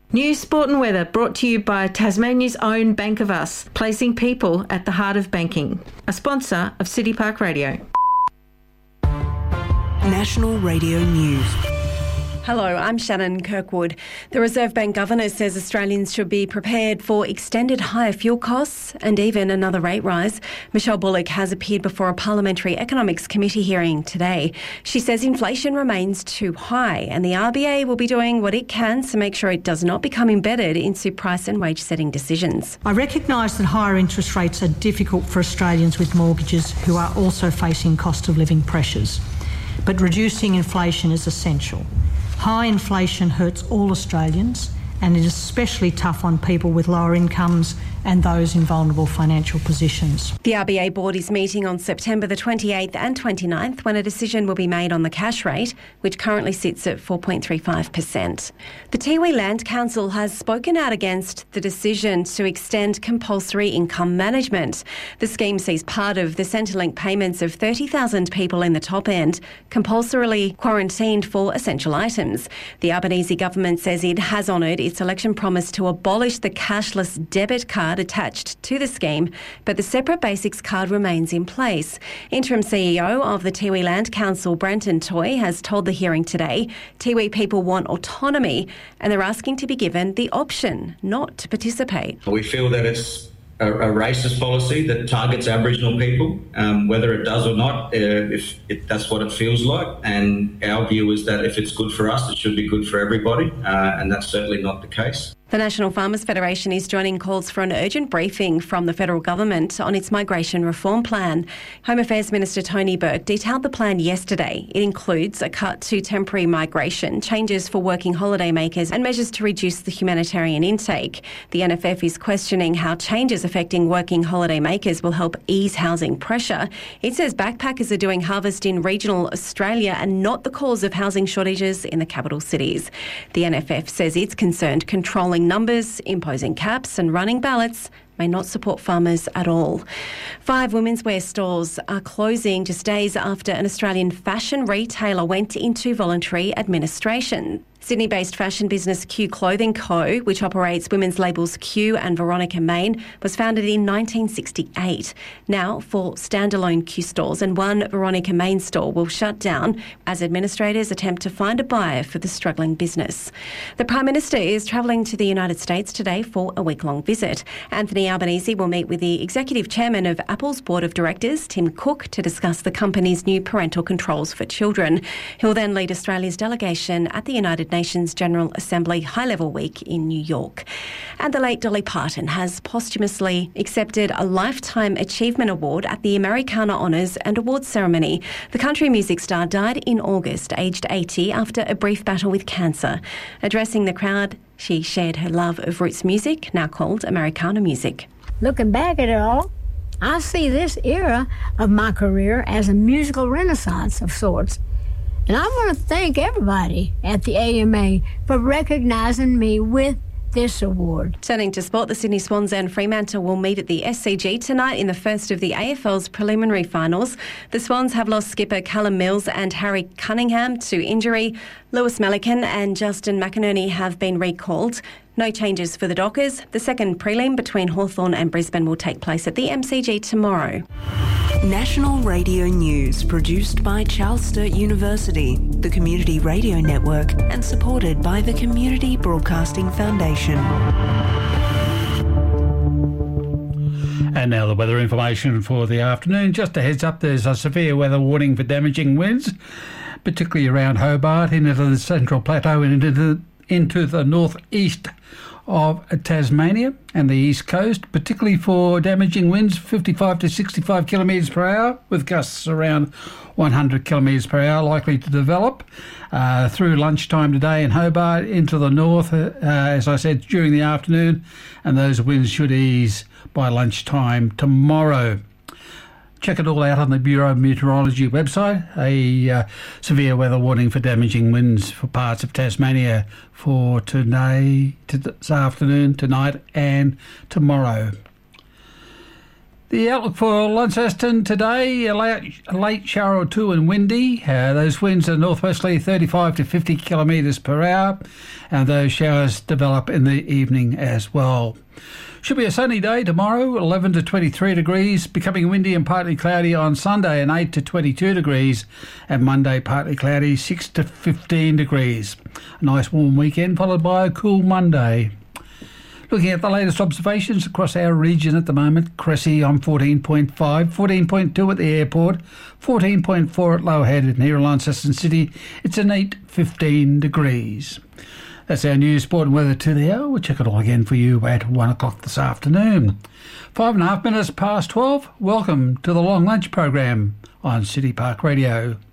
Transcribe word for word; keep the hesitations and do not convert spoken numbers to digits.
News, sport and weather brought to you by Tasmania's own Bank of Us, placing people at the heart of banking. A sponsor of City Park Radio. National Radio News. Hello, I'm Shannon Kirkwood. The Reserve Bank Governor says Australians should be prepared for extended higher fuel costs and even another rate rise. Michelle Bullock has appeared before a Parliamentary Economics Committee hearing today. She says inflation remains too high and the R B A will be doing what it can to make sure it does not become embedded into price and wage setting decisions. I recognise that higher interest rates are difficult for Australians with mortgages who are also facing cost of living pressures. But reducing inflation is essential. High inflation hurts all Australians and it is especially tough on people with lower incomes and those in vulnerable financial positions. The R B A board is meeting on September the twenty-eighth and twenty-ninth when a decision will be made on the cash rate, which currently sits at four point three five percent. The Tiwi Land Council has spoken out against the decision to extend compulsory income management. The scheme sees part of the Centrelink payments of thirty thousand people in the top end compulsorily quarantined for essential items. The Albanese government says it has honoured its election promise to abolish the cashless debit card attached to the scheme, but the separate basics card remains in place. Interim C E O of the Tiwi Land Council, Brenton Toy, has told the hearing today Tiwi people want autonomy and they're asking to be given the option not to participate. We feel that it's a, a racist policy that targets Aboriginal people, um, whether it does or not, uh, if it, that's what it feels like. And our view is that if it's good for us, it should be good for everybody, uh, and that's certainly not the case. The National Farmers Federation is joining calls for an urgent briefing from the federal government on its migration reform plan. Home Affairs Minister Tony Burke detailed the plan yesterday. It includes a cut to temporary migration, changes for working holiday makers and measures to reduce the humanitarian intake. The N F F is questioning how changes affecting working holiday makers will help ease housing pressure. It says backpackers are doing harvest in regional Australia and not the cause of housing shortages in the capital cities. The N F F says it's concerned controlling numbers, imposing caps and running ballots may not support farmers at all. Five women's wear stores are closing just days after an Australian fashion retailer went into voluntary administration. Sydney-based fashion business Q Clothing Co., which operates women's labels Q and Veronica Main, was founded in nineteen sixty-eight. Now, four standalone Q stores and one Veronica Main store will shut down as administrators attempt to find a buyer for the struggling business. The Prime Minister is travelling to the United States today for a week-long visit. Anthony Albanese will meet with the Executive Chairman of Apple's Board of Directors, Tim Cook, to discuss the company's new parental controls for children. He'll then lead Australia's delegation at the United Nations General Assembly High-Level Week in New York. And the late Dolly Parton has posthumously accepted a Lifetime Achievement Award at the Americana Honours and Awards Ceremony. The country music star died in August, aged eighty, after a brief battle with cancer. Addressing the crowd, she shared her love of roots music, now called Americana music. Looking back at it all, I see this era of my career as a musical renaissance of sorts. And I want to thank everybody at the A M A for recognising me with this award. Turning to sport, the Sydney Swans and Fremantle will meet at the S C G tonight in the first of the A F L's preliminary finals. The Swans have lost skipper Callum Mills and Harry Cunningham to injury. Lewis Melican and Justin McInerney have been recalled. No changes for the Dockers. The second prelim between Hawthorn and Brisbane will take place at the M C G tomorrow. National Radio News, produced by Charles Sturt University, the Community Radio Network, and supported by the Community Broadcasting Foundation. And now the weather information for the afternoon. Just a heads up, there's a severe weather warning for damaging winds, particularly around Hobart, into the Central Plateau and into the, into the northeast of Tasmania and the east coast, particularly for damaging winds fifty-five to sixty-five kilometres per hour, with gusts around one hundred kilometres per hour likely to develop uh, through lunchtime today in Hobart into the north, uh, as I said, during the afternoon, and those winds should ease by lunchtime tomorrow. Check it all out on the Bureau of Meteorology website. A uh, severe weather warning for damaging winds for parts of Tasmania for today, to this afternoon, tonight and tomorrow. The outlook for Launceston today, a late, a late shower or two and windy. Uh, those winds are northwesterly thirty-five to fifty kilometres per hour, and those showers develop in the evening as well. Should be a sunny day tomorrow, eleven to twenty-three degrees, becoming windy and partly cloudy on Sunday and eight to twenty-two degrees, and Monday partly cloudy, six to fifteen degrees. A nice warm weekend followed by a cool Monday. Looking at the latest observations across our region at the moment, Cressy on fourteen point five, fourteen point two at the airport, fourteen point four at Lowerhead, and here in Launceston City, it's a neat fifteen degrees. That's our news, sport and weather to the hour. We'll check it all again for you at one o'clock this afternoon. Five and a half minutes past twelve. Welcome to the Long Lunch program on City Park Radio.